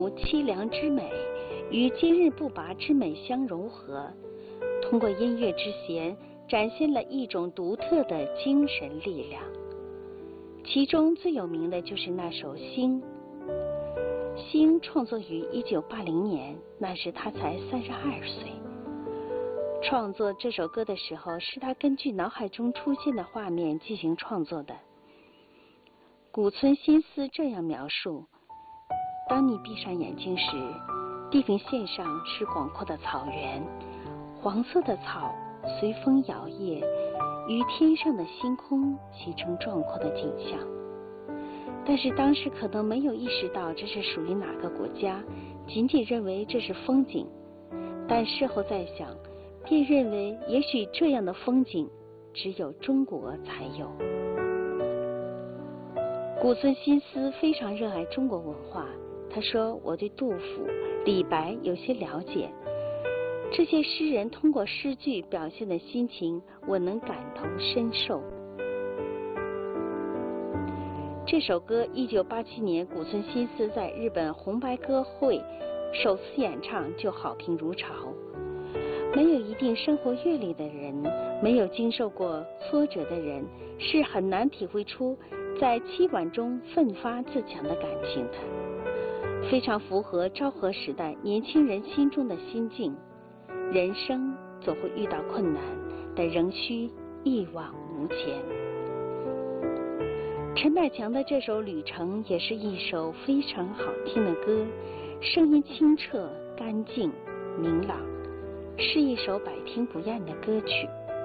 凄凉之美与坚韧不拔之美相融合，通过音乐之弦展现了一种独特的精神力量。其中最有名的就是那首《星》。《星》创作于1980年，那时他才32岁。创作这首歌的时候，是他根据脑海中出现的画面进行创作的。古村新司这样描述：当你闭上眼睛时，地平线上是广阔的草原，黄色的草随风摇曳，与天上的星空形成壮阔的景象。但是当时可能没有意识到这是属于哪个国家，仅仅认为这是风景。但事后再想，便认为也许这样的风景只有中国才有。古村新司非常热爱中国文化，他说：“我对杜甫、李白有些了解，这些诗人通过诗句表现的心情，我能感同身受。”这首歌1987年古村新司在日本红白歌会首次演唱就好评如潮。没有一定生活阅历的人，没有经受过挫折的人，是很难体会出在凄婉中奋发自强的感情的。非常符合昭和时代年轻人心中的心境。人生总会遇到困难，但仍需一往无前。陈百强的这首《旅程》也是一首非常好听的歌，声音清澈、干净、明朗，是一首百听不厌的歌曲。